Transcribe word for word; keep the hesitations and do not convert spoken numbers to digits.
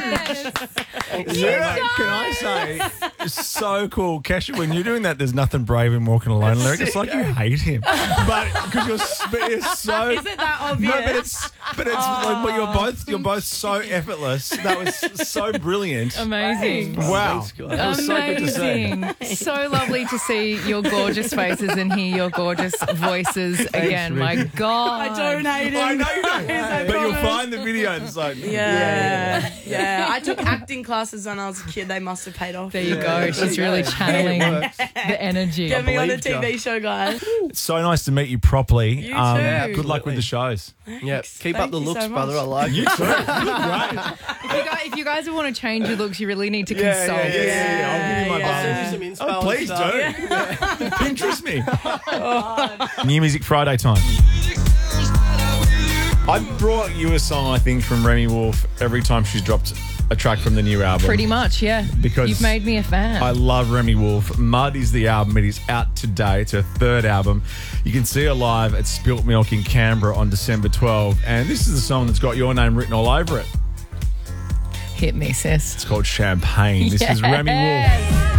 Yeah, can I say, it's so cool. Kesha, when you're doing that, there's nothing brave in walking alone lyric. It's like you hate him. But because you're, but it's so... Is it that obvious? No, but it's, but it's like, but you're both, you're both so effortless. That was so brilliant. Amazing. Wow. Thanks, guys. That was so good to see. Amazing. So lovely to see your gorgeous faces and hear your gorgeous voices again. My God. I don't hate him. I know you don't. I But you'll promise. find the video and it's like... Yeah, yeah. I took acting classes when I was a kid. They must have paid off. There you go. She's really channeling the energy. Get me on a believed T V you. show, guys. It's so nice to meet you properly. You Um, too. Good luck with the shows. Yeah, keep Thank up the you looks, so brother. I much. like You it. too. Great. If you, guys, if you guys want to change your looks, you really need to Yeah, consult. yeah, yeah, yeah, yeah. I'll give you my Yeah. I'll send bum. you some inspo Oh, and please stuff. do. Pinterest me. New Music Friday time. I brought you a song, I think, from Remy Wolf every time she's dropped a track from the new album. Pretty much, yeah. Because you've made me a fan. I love Remy Wolf. Mud is the album. It is out today. It's her third album. You can see her live at Spilt Milk in Canberra on December twelfth. And this is the song that's got your name written all over it. Hit me, sis. It's called Champagne. This is Remy Wolf. Yes.